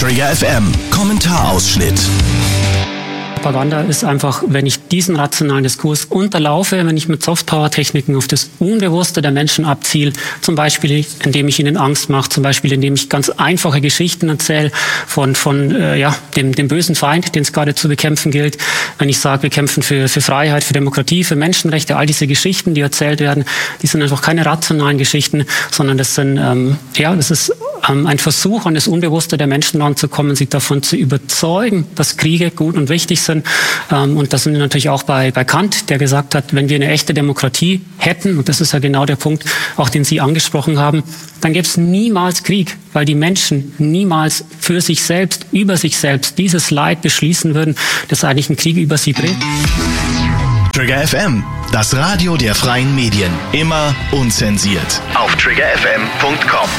Trigger FM Kommentarausschnitt. Propaganda ist einfach, wenn ich diesen rationalen Diskurs unterlaufe, wenn ich mit Softpower-Techniken auf das Unbewusste der Menschen abziele, zum Beispiel indem ich ihnen Angst mache, zum Beispiel indem ich ganz einfache Geschichten erzähle von dem bösen Feind, den es gerade zu bekämpfen gilt. Wenn ich sage, wir kämpfen für Freiheit, für Demokratie, für Menschenrechte, all diese Geschichten, die erzählt werden, die sind einfach keine rationalen Geschichten, sondern das sind das ist ein Versuch, an das Unbewusste der Menschen ranzukommen, sich davon zu überzeugen, dass Kriege gut und wichtig sind. Und das sind wir natürlich auch bei Kant, der gesagt hat, wenn wir eine echte Demokratie hätten, und das ist ja genau der Punkt, auch den Sie angesprochen haben, dann gäbe es niemals Krieg, weil die Menschen niemals für sich selbst, über sich selbst dieses Leid beschließen würden, das eigentlich einen Krieg über sie bringt. Trigger FM, das Radio der freien Medien. Immer unzensiert. Auf triggerfm.com.